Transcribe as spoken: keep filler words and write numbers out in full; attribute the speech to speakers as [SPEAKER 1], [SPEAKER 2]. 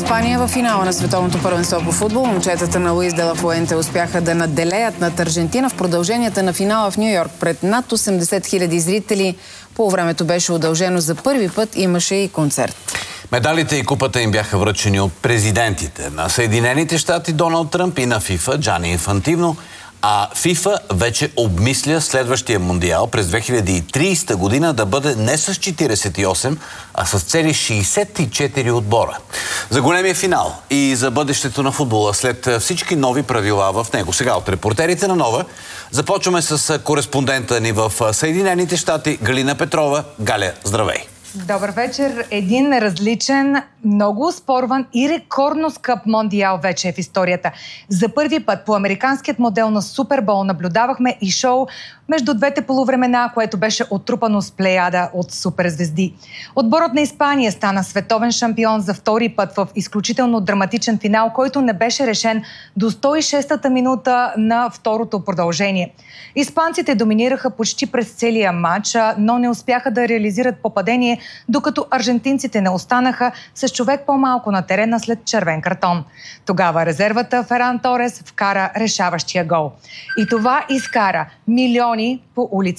[SPEAKER 1] Испания във финала на световното първенство по футбол. Момчетата на Луис де ла Фуенте успяха да надделеят над Аржентина в продълженията на финала в Ню Йорк пред над осемдесет хиляди зрители. По времето беше удължено за първи път, имаше и концерт.
[SPEAKER 2] Медалите и купата им бяха връчени от президентите на Съединените щати Доналд Тръмп и на ФИФА Джани Инфантино. А ФИФА вече обмисля следващия мондиал през две хиляди и тридесета година да бъде не с четиридесет и осем, а с цели шейсет и четири отбора. За големия финал и за бъдещето на футбола след всички нови правила в него. Сега от репортерите на Нова започваме с кореспондента ни в Съединените щати Галина Петрова. Галя, здравей!
[SPEAKER 3] Добър вечер. Един различен, много оспорван и рекордно скъп мондиал вече е в историята. За първи път по американският модел на Супербол наблюдавахме и шоу между двете полувремена, което беше оттрупано с плеяда от суперзвезди. Отборът на Испания стана световен шампион за втори път в изключително драматичен финал, който не беше решен до сто и шестата минута на второто продължение. Испанците доминираха почти през целия матч, но не успяха да реализират попадение, докато аржентинците не останаха с човек по-малко на терена след червен картон. Тогава резервата Феран Торес вкара решаващия гол. И това изкара милиони по улиците